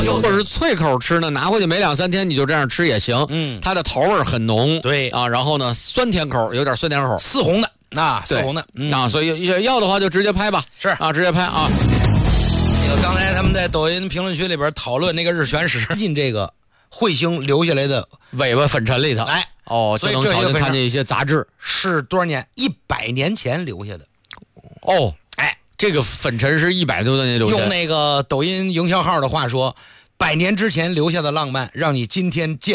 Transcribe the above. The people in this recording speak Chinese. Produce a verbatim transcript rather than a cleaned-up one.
如果是脆口吃呢，拿回去没两三天你就这样吃也行。 嗯， 它的头味很浓。 对啊，然后呢，酸甜口有点酸甜口， 丝红的啊，丝红的、嗯、 啊，所以要的话就直接拍吧。 是啊，直接拍啊。 那个刚才他们在抖音评论区里边讨论那个日全食进这个彗星留下来的尾巴粉尘里头， 哎， 哦，就能瞧见看见一些杂质， 是多少年？一百年前留下的。 哦， 哎， 这个粉尘是一百多年留下的。 用那个抖音营销号的话说，百年之前留下的浪漫，让你今天见。